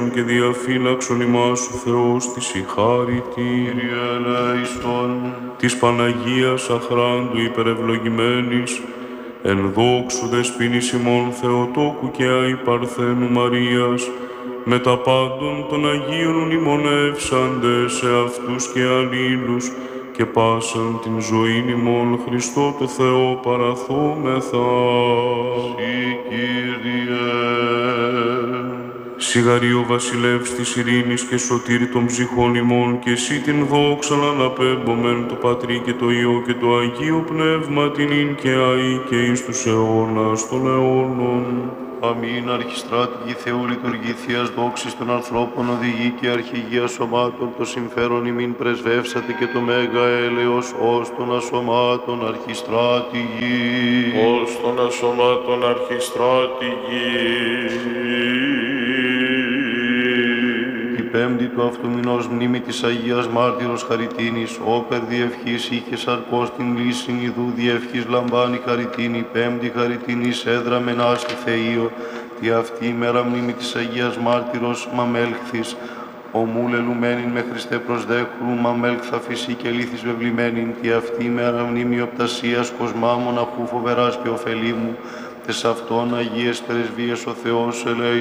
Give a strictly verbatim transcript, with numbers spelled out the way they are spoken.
και διαφύλαξον ημάς ο Θεός της η χάρητη Κύριε ελέησον. της Παναγίας αχράντου υπερευλογημένης, εν δόξου δεσποίνης ημών Θεοτόκου και Αϊ Παρθένου Μαρίας, με τα πάντων των Αγίων μνημονεύσαντε σε αυτούς και αλλήλους, και πάσαν την ζωήν ημών Χριστό το Θεό παραθόμεθα. Συ Κύριε. Σιγαρή ο βασιλεύς της ειρήνης και σωτήρ των ψυχών ημών, και εσύ την δόξα να αναπέμπομεν το Πατρί και το Υιό και το Αγίο Πνεύμα την ίν και αεί και εις τους αιώνας των αιώνων. Αμήν. Αρχιστράτηγοι Θεού λειτουργεί Θείας δόξης των ανθρώπων, οδηγεί και αρχηγία σωμάτων, το συμφέρον ημίν πρεσβεύσατε και το μέγα έλεος ως των ασωμάτων αρχιστράτηγοι. Ως των ασωμάτων αρχιστράτηγοι. Η πέμπτη του αυτού μηνός μνήμη της Αγίας Μάρτυρος Χαριτίνης, όπερ διευχής είχε σαρκός την λύσιν ιδού διευχής λαμβάνει Χαριτίνη, πέμπτη Χαριτίνης έδρα μενάστη Θεείο, τη αυτή ημέρα μνήμη της Αγίας Μάρτυρος Μαμέλχθης, ομού λελουμένην με Χριστέ προσδέχου, μαμέλχθα φυσή και λύθης βεβλημένην, τη αυτή ημέρα μνήμη οπτασίας κοσμά μοναχού φοβεράς και ωφελήμου, τες αυτών Αγίες πρεσβείες ο Θεός ελέη